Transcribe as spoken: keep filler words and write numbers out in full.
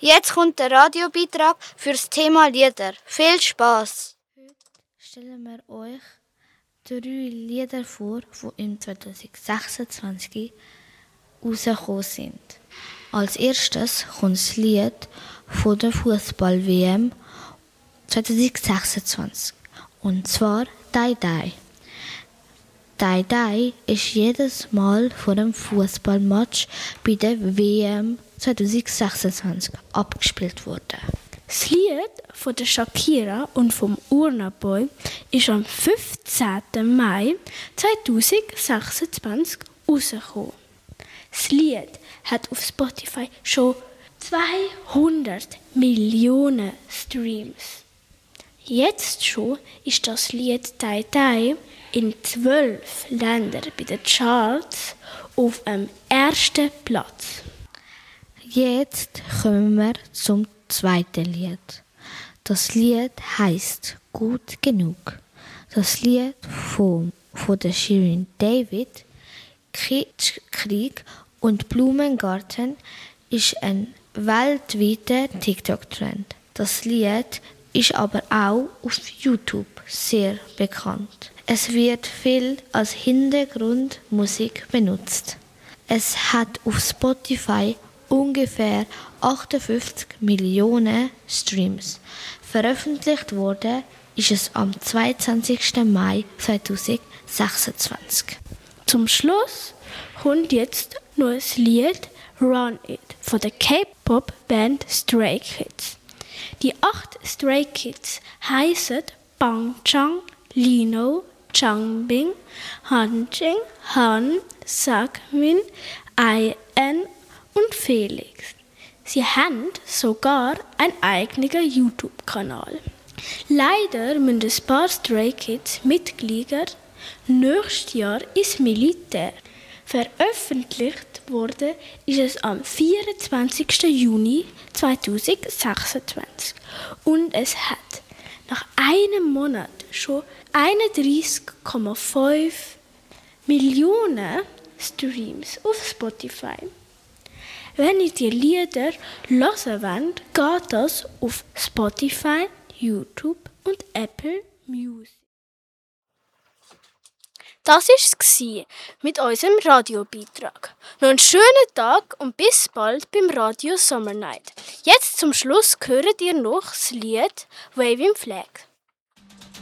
Jetzt kommt der Radiobeitrag für das Thema Lieder. Viel Spass! Heute stellen wir euch drei Lieder vor, die im zwanzig sechsundzwanzig rausgekommen sind. Als erstes kommt das Lied von der Fußball-W M zwanzig sechsundzwanzig. Und zwar «Die Die». «Die Die» ist jedes Mal vor dem Fußballmatch bei der W M zwanzig sechsundzwanzig abgespielt worden. Das Lied von der Shakira und vom Burna Boy ist am fünfzehnten Mai zweitausendsechsundzwanzig rausgekommen. Das Lied hat auf Spotify schon zweihundert Millionen Streams. Jetzt schon ist das Lied «Die Die» in zwölf Ländern bei den Charts auf dem ersten Platz. Jetzt kommen wir zum zweiten Lied. Das Lied heisst «Gut genug». Das Lied von, von der Shirin David, «Krieg und Blumengarten» ist ein weltweiter TikTok-Trend. Das Lied ist aber auch auf YouTube sehr bekannt. Es wird viel als Hintergrundmusik benutzt. Es hat auf Spotify ungefähr achtundfünfzig Millionen Streams. Veröffentlicht wurde ist es am zweiundzwanzigsten Mai zweitausendsechsundzwanzig. Zum Schluss kommt jetzt noch das Lied «Run It» von der K-Pop-Band Stray Kids. Die acht Stray Kids heißen Bangchan, Lino, Changbin, Hanjin, Han, Sakmin, I-En und Felix. Sie haben sogar einen eigenen YouTube-Kanal. Leider müssen ein paar Stray Kids Mitglieder nächstes Jahr ins Militär. Veröffentlicht wurde ist es am vierundzwanzigsten Juni zweitausendsechsundzwanzig und es hat nach einem Monat schon einunddreißig Komma fünf Millionen Streams auf Spotify. Wenn ihr die Lieder hören wollt, geht das auf Spotify, YouTube und Apple Music. Das war es mit unserem Radiobeitrag. Noch einen schönen Tag und bis bald beim Radio Summer Night. Jetzt zum Schluss hört ihr noch das Lied «Waving Flag».